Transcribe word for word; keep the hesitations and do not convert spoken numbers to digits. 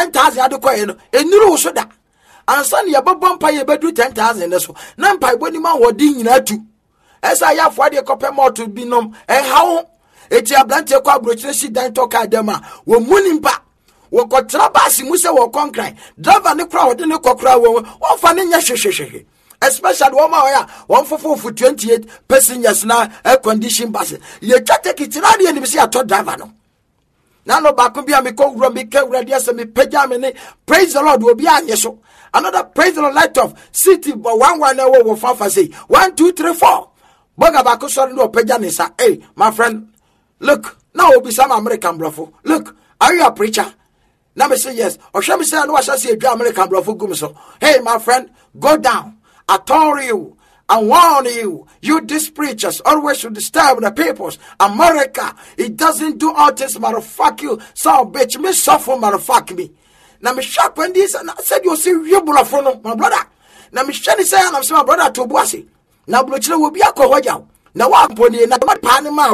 ten thousand adekwaye no enuru so da ansa ne yebobon pa ye bedu ten thousand so na mpa iboni ma wodi nyina atu esa ya fo de kope moto binom e hawo eti ablante kwa brochire si dan to ka dem a wo munimpa wo kotra basi mu se wo konkran driver ne kra wo de ne kokra wo wo fa ne nya hwehwehwe especially wo ma ya one for for twenty-eight passengers na air condition bus ye twate kitina de ni bi se ato driver no na no ba ko bia me ko wura me ka wura dia se me pagya me ne praise the Lord obi anye so another praise the Lord light of city but one one na wo wo fa fa say one two three four boga ba ko sorry no pagya ne sa hey my friend look now obi some American brofo look are you a preacher na me say yes or shall me say no shall say American brofo gum so hey my friend go down I told you and warn you, you these preachers always should disturb the peoples. America, it doesn't do all this, motherfuck you. So bitch, me suffer, motherfuck me. Now me shock when this, and I said you see you bulafono, my brother. Now me shani say I'm my brother to Boise. Now Bluchilla will be a cohoja. Now I'm pony, now what panama.